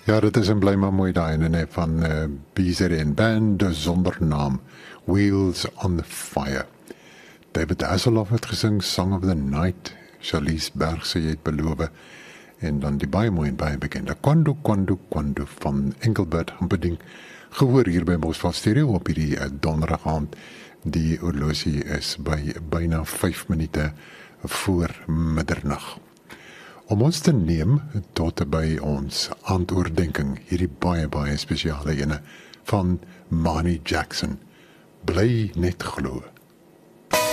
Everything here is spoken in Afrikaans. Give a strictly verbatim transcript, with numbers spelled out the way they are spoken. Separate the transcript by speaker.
Speaker 1: Ja, dit is een bly maar mooi daai ene van uh, Beezer en Band sonder naam, Wheels on Fire. David Hasselhoff het gesing Song of the Night, Charlize Bergse het beloof, en dan die baie mooi en baie bekende Quando, Quando, Quando van Engelbert Humperdinck, gehoor hier by Bosveld Stereo op hierdie uh, donderdag aand. Die horlosie is by byna vyf minute voor middernag. Om ons te neem tot by ons aandoordenking, hierdie baie baie spesiale ene van Manny Jackson, Bly net glo.